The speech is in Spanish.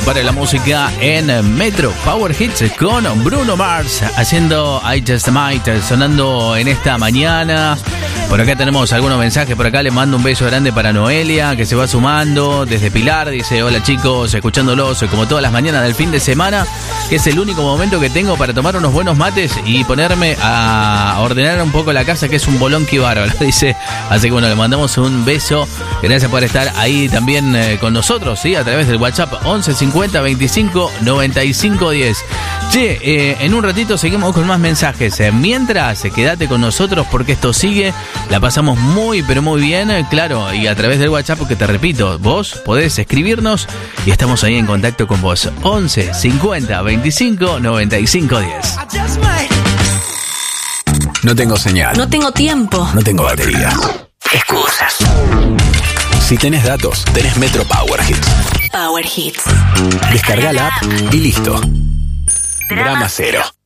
para la música en Metro Power Hits con Bruno Mars haciendo I Just Might, sonando en esta mañana. Por acá tenemos algunos mensajes. Por acá les mando un beso grande para Noelia, que se va sumando desde Pilar. Dice: hola chicos, escuchándolos como todas las mañanas del fin de semana, que es el único momento que tengo para tomar unos buenos mates y ponerme a ordenar un poco la casa, que es un bolonqui bárbaro, dice. Así que bueno, le mandamos un beso. Gracias por estar ahí también con nosotros, ¿sí? A través del WhatsApp 11 50 25 95 10. Che, en un ratito seguimos con más mensajes. Mientras, quédate con nosotros porque esto sigue. La pasamos muy, pero muy bien, claro, y a través del WhatsApp, porque te repito, vos podés escribirnos y estamos ahí en contacto con vos. 11 50 25 95 10. No tengo señal. No tengo tiempo. No tengo batería. Excusas. Si tenés datos, tenés Metro Power Hits. Power Hits. Descarga la app y listo. Drama cero.